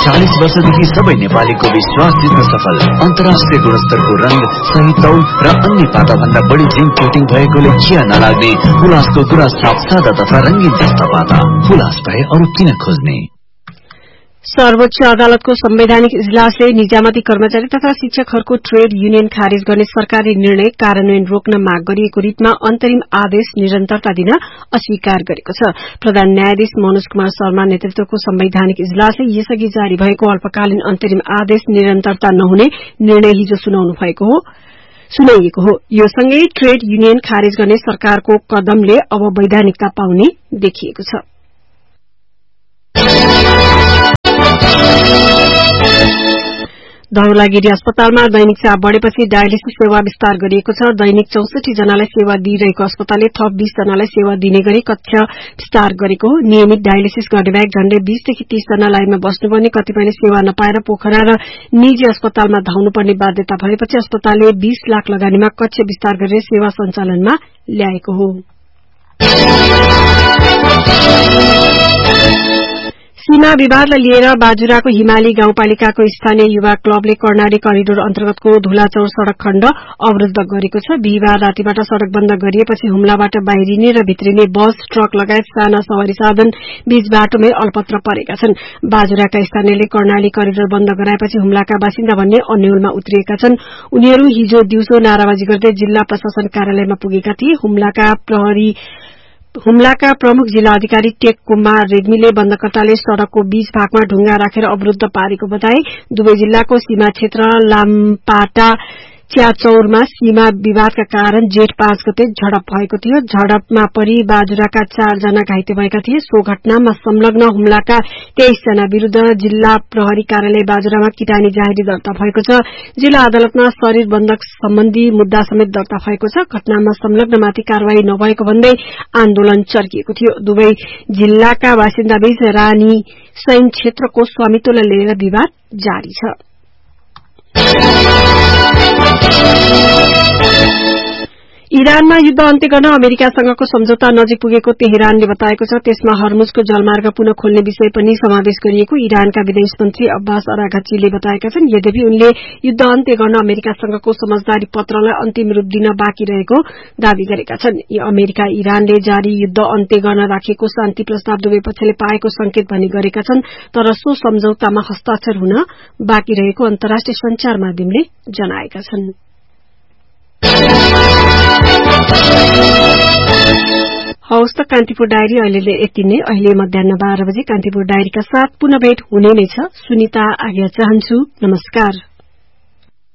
40 वर्षदेखि सबै नेपालीको विश्वास जित्न सफल अन्तर्राष्ट्रिय गुणस्तरको रंग, सही तौल र अन्य पाता भन्दा बढी जिंक कोटिङ भएकोले खिया नलाग्ने हुलासको गुराँस साफ सादा तथा रंगीन जस्ता पाता। हुलास भए अरू किन खोज्ने। सर्वोच्च अदालतको संवैधानिक इजलासले निजामती कर्मचारी तथा शिक्षकहरूको ट्रेड युनियन खारेज गर्ने सरकारी निर्णय कार्यान्वयन रोक्न माग गरिएको रिटमा अन्तरिम आदेश निरन्तरता दिन अस्वीकार गरेको छ। प्रधान न्यायाधीश मनोज कुमार शर्मा नेतृत्वको संवैधानिक इजलासले यसअघि जारी भएको अल्पकालीन अन्तरिम आदेश निरन्तरता नहुने निर्णय हिजो सुनाइएको हो। यो सँगै ट्रेड युनियन खारेज गर्ने सरकारको कदमले अब वैधानिकता पाउने देखिएको छ। धौलागिरी अस्पतालमा दैनिक चाप बढ़ेपछि डायलिसिस सेवा विस्तार गरिएको छ। दैनिक 64 जनालाई सेवा दिइरहेको अस्पतालले थप 20 जनालाई सेवा दिने गरी कक्ष विस्तार गरेको हो। नियमित डायलिसिस गर्ने बाहेक झण्डै 20 देखि 30 जना लाइनमा बस्नुपर्ने, कतिपयले सेवा नपाएर पोखरा र निजी अस्पतालमा धाउनुपर्ने बाध्यता भएपछि अस्पतालले 20 लाख लगानीमा कक्ष विस्तार गरेर सेवा सञ्चालनमा ल्याएको हो। सीमा विवादलाई लिएर बाजुराको हिमाली गाउँपालिकाको स्थानीय युवा क्लबले कर्णाली करिडोर अन्तर्गतको धुलाचौर सड़क खण्ड अवरूद्ध गरेको छ। बिहिबार रातिबाट सड़क बन्द गरिएपछि हुम्लाबाट बाहिरिने र भित्रिने बस, ट्रक लगायत साना सवारी साधन बीच बाटोमै अल्पत्र परेका छन्। बाजुराका स्थानीयले कर्णाली करिडोर बन्द गराएपछि हुम्लाका बासिन्दा भन्ने अन्यलमा उत्रिएका छन्। उनीहरू हिजो दिउँसो नाराबाजी गर्दै जिल्ला प्रशासन कार्यालयमा पुगेका थिए। हुम्लाका प्रमुख जिल्ला अधिकारी टेक कुमार रेग्मीले बन्दकर्ताले सड़कको बीच भागमा ढुंगा राखेर अवरूद्ध पारेको बताए। दुवै जिल्लाको सीमा क्षेत्र लामपाटा च्याचौरमा सीमा विवादका कारण जेठ 5 गते झडप भएको थियो। झडपमा परि बाजुराका 4 जना घाइते भएका थिए। सो घटनामा संलग्न हुम्लाका 23 जना विरूद्ध जिल्ला प्रहरी कार्यालय बाजुरामा किटानी जाहेरी दर्ता भएको छ। जिल्ला अदालतमा शरीर बन्धक सम्बन्धी मुद्दा समेत दर्ता भएको छ। घटनामा संलग्नमाथि कार्यवाही नभएको भन्दै आन्दोलन चर्किएको थियो। दुवै जिल्लाका बासिन्दाबीच रानी सैन क्षेत्रको स्वामित्वलाई लिएर विवाद जारी छ। इरानमा युद्ध अन्त्य गर्न अमेरिकासँगको सम्झौता नजिक पुगेको तेहरानले बताएको छ। त्यसमा हर्मुजको जलमार्ग पुनः खोल्ने विषय पनि समावेश गरिएको इरानका विदेश मन्त्री अब्बास अराघची बताएका छन्। यद्यपि उनले युद्ध अन्त्य गर्न अमेरिकासँगको समझदारी पत्रलाई अन्तिम रूप दिन बाँकी रहेको दावी गरेका छन्। अमेरिका इरानले जारी युद्ध अन्त्य गर्न राखेको शान्ति प्रस्ताव दुवै पक्षले पाएको संकेत भनी गरेका छन्। तर सो सम्झौतामा हस्ताक्षर हुन बाँकी रहेको अन्तर्राष्ट्रिय संचार माध्यमले जनाएका छन्। हवस् त कान्तिपुर डायरी अहिले यति नै। अहिले मध्याह 12 बजे कान्तिपुर डायरीका साथ पुनः भेट हुने नै छ। सुनिता आज्ञा चाहन्छु। नमस्कार।